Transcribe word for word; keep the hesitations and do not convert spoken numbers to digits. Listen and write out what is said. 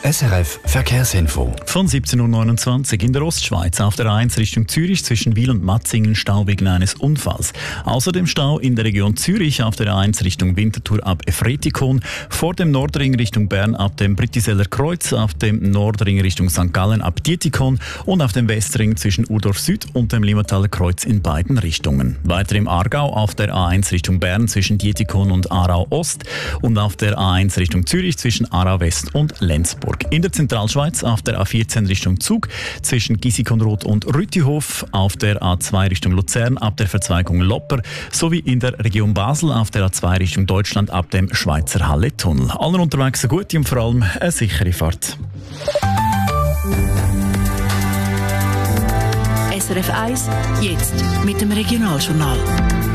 S R F Verkehrsinfo. Von siebzehn Uhr neunundzwanzig in der Ostschweiz auf der A eins Richtung Zürich zwischen Wil und Matzingen Stau wegen eines Unfalls. Außerdem Stau in der Region Zürich auf der A eins Richtung Winterthur ab Efretikon, vor dem Nordring Richtung Bern ab dem Brittiseller Kreuz, auf dem Nordring Richtung Sankt Gallen ab Dietikon und auf dem Westring zwischen Urdorf Süd und dem Limmataler Kreuz in beiden Richtungen. Weiter im Aargau auf der A eins Richtung Bern zwischen Dietikon und Aarau Ost und auf der A eins Richtung Zürich zwischen Aarau West und Lenzburg. In der Zentralschweiz auf der A vierzehn Richtung Zug zwischen Gisikonroth und Rütihof, auf der A zwei Richtung Luzern ab der Verzweigung Lopper sowie in der Region Basel auf der A zwei Richtung Deutschland ab dem Schweizer Halle-Tunnel. Allen unterwegs eine gute und vor allem eine sichere Fahrt. S R F eins, jetzt mit dem Regionaljournal.